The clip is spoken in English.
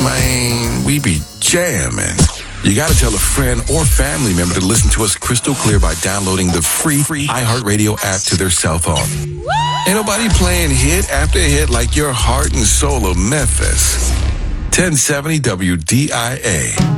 Man, we be jamming. You gotta tell a friend or family member to listen to us crystal clear by downloading the free iHeartRadio app to their cell phone. Ain't nobody playing hit after hit like your heart and soul of Memphis. 1070 WDIA.